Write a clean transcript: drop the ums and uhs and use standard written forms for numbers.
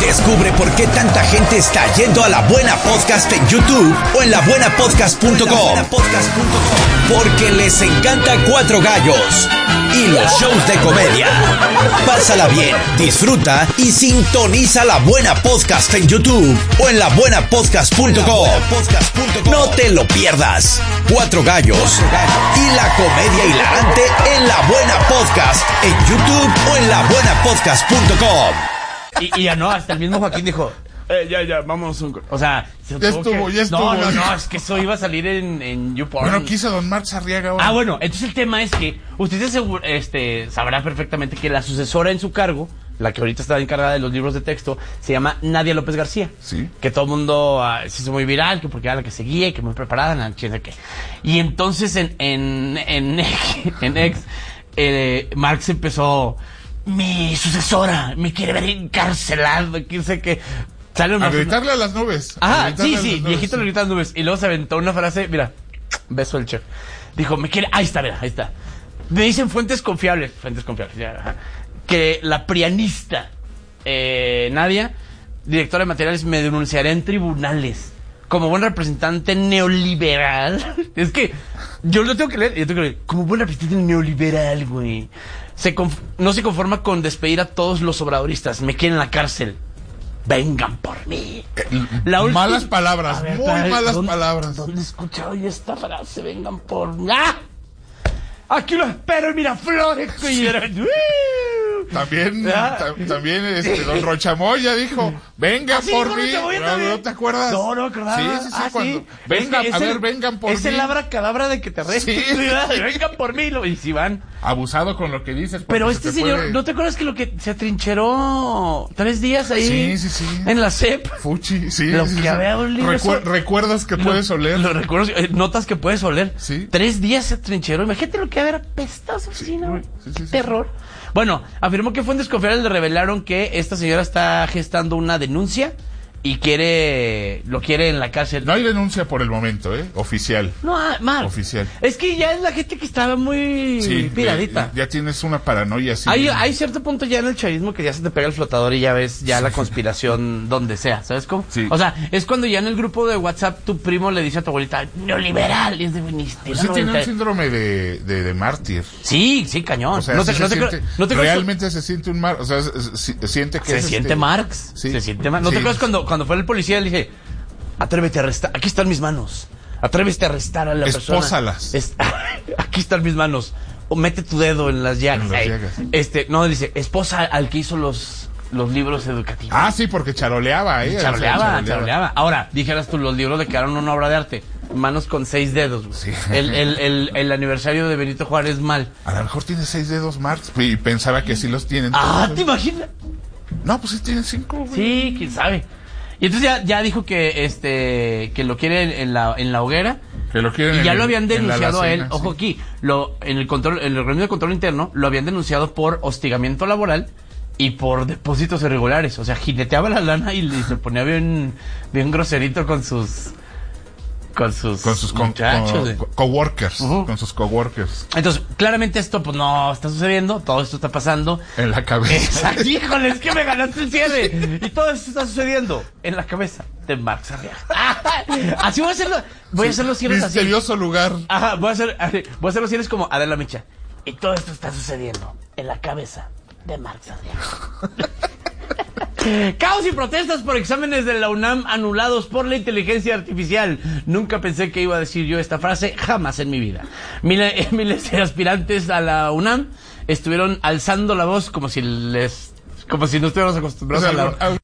Descubre por qué tanta gente está yendo a La Buena Podcast en YouTube o en labuenapodcast.com. Porque les encanta Cuatro Gallos y los shows de comedia. Pásala bien, disfruta y sintoniza La Buena Podcast en YouTube o en labuenapodcast.com. No te lo pierdas. Cuatro Gallos y la comedia hilarante en La Buena Podcast en YouTube o en labuenapodcast.com. Y ya no, hasta el mismo Joaquín dijo, ya, vámonos. O sea, ya estuvo. No, es que eso iba a salir en YouPorn. Bueno, quiso don Marx Arriaga ahora. Bueno, entonces el tema es que usted sabrá perfectamente que la sucesora en su cargo, la que ahorita está encargada de los libros de texto, se llama Nadia López García. Sí. Que todo el mundo se hizo muy viral, que porque era la que seguía, que muy preparada, no sé qué. Y entonces en X, Marx empezó... Mi sucesora me quiere ver encarcelado, que sé que... A gritarle a las nubes. Ajá, sí, viejito le grita a las nubes. Y luego se aventó una frase, mira, beso el chef. Dijo, ahí está. Me dicen fuentes confiables, ya, ajá, que la prianista Nadia, directora de materiales, me denunciará en tribunales como buen representante neoliberal. Es que yo lo tengo que leer, como buen representante neoliberal, güey. No se conforma con despedir a todos los obradoristas. Me quieren en la cárcel. Vengan por mí. Malas palabras, malas palabras. ¿Dónde he escuchado yo esta frase? Vengan por mí. ¡Ah! Aquí lo espero en Miraflores. También don Rochamoya dijo, venga por mí. ¿No te acuerdas? No me acordaba. Sí. Vengan por mí. Es el abracadabra de que te arresten. Sí. Vengan por mí. Y si van. Abusado con lo que dices. Pero este señor, ¿no te acuerdas que lo que se atrincheró 3 días ahí? Sí. En la CEP. Fuchi, sí. Lo que había un libro. Recuerdas que puedes oler. Los recuerdos, notas que puedes oler. Sí. 3 días se atrincheró. Imagínate lo que había apestado, sí. Terror. Bueno, afirmó que fuentes confiables le revelaron que esta señora está gestando una denuncia y lo quiere en la cárcel. No hay denuncia por el momento, oficial. No, mal. Oficial. Es que ya es la gente que estaba muy piradita. Ya tienes una paranoia así. Hay cierto punto ya en el chavismo que ya se te pega el flotador y ya ves ya la conspiración donde sea, ¿sabes cómo? Sí. O sea, es cuando ya en el grupo de WhatsApp tu primo le dice a tu abuelita, neoliberal, y es de ministro. Sí, tiene un síndrome de mártir. Sí, cañón. O sea, realmente se siente un Marx, o sea, siente que se siente Marx. Sí. Se siente Marx. ¿No te acuerdas cuando fue el policía le dije, atrévete a arrestar, aquí están mis manos, atrévete a arrestar a la Espósalas. persona. Aquí están mis manos, o mete tu dedo en las llagas. No, dice, esposa al que hizo los libros educativos. Sí, porque charoleaba, Charoleaba. Ahora, dijeras tú, los libros le quedaron una obra de arte. Manos con 6 dedos. Sí. El aniversario de Benito Juárez mal. A lo mejor tiene 6 dedos Marx y pensaba que sí los tienen. ¿Te imaginas? No, pues sí tienen 5. Güey. Sí, quién sabe. Y entonces ya dijo que lo quiere en la hoguera. Que lo quieren. Y ya lo habían denunciado a él. Sí. Ojo aquí, en el reglamento de control interno lo habían denunciado por hostigamiento laboral y por depósitos irregulares. O sea, jineteaba la lana y se ponía bien groserito con sus muchachos, coworkers, uh-huh. Con sus coworkers. Entonces, claramente esto pues no está sucediendo, todo esto está pasando en la cabeza. Exacto, híjole, es que me ganaste el cierre. Y todo esto está sucediendo en la cabeza de Marx Arriaga. Así voy a hacerlo. Voy a hacer los cierres así. Misterioso lugar. Ajá, voy a hacer los cierres como Adela Micha. Y todo esto está sucediendo en la cabeza de Marx Arriaga. Caos y protestas por exámenes de la UNAM anulados por la inteligencia artificial. Nunca pensé que iba a decir yo esta frase, jamás en mi vida. Miles de aspirantes a la UNAM estuvieron alzando la voz como si no estuviéramos acostumbrados